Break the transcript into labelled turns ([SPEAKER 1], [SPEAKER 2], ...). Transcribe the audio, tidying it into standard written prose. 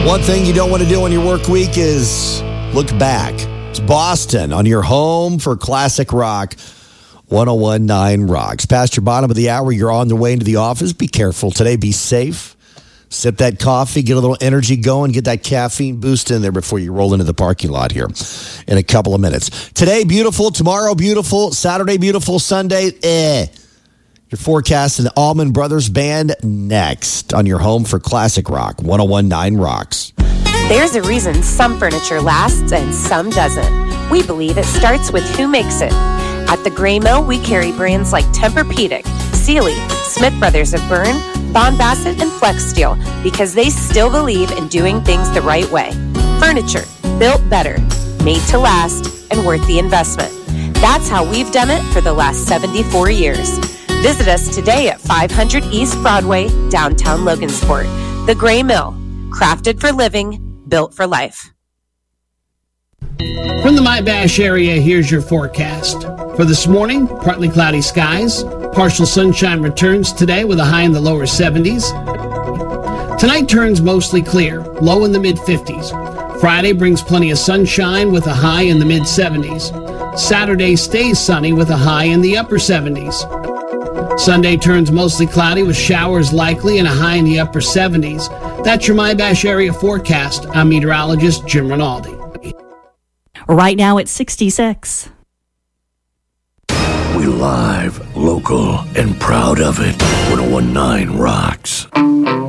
[SPEAKER 1] One thing you don't want to do on your work week is look back. It's Boston on your home for classic rock. 101.9 Rocks. Past your bottom of the hour, you're on the way into the office. Be careful today. Be safe. Sip that coffee. Get a little energy going. Get that caffeine boost in there before you roll into the parking lot here in a couple of minutes. Today, beautiful. Tomorrow, beautiful. Saturday, beautiful. Sunday, Your forecast and the Allman Brothers Band next on your home for classic rock. 101.9 Rocks.
[SPEAKER 2] There's a reason some furniture lasts and some doesn't. We believe it starts with who makes it. At the Gray Mill, we carry brands like Tempur-Pedic, Sealy, Smith Brothers of Bern, Bond Bassett, and Flex Steel because they still believe in doing things the right way. Furniture built better, made to last, and worth the investment. That's how we've done it for the last 74 years. Visit us today at 500 East Broadway, downtown Logansport. The Gray Mill, crafted for living, built for life.
[SPEAKER 3] From the My-Bash area, here's your forecast. For this morning, partly cloudy skies. Partial sunshine returns today with a high in the lower 70s. Tonight turns mostly clear, low in the mid-50s. Friday brings plenty of sunshine with a high in the mid-70s. Saturday stays sunny with a high in the upper 70s. Sunday turns mostly cloudy with showers likely and a high in the upper 70s. That's your My-Bash area forecast. I'm meteorologist Jim Rinaldi.
[SPEAKER 4] Right now it's 66.
[SPEAKER 5] We live, local, and proud of it. 101.9 Rocks.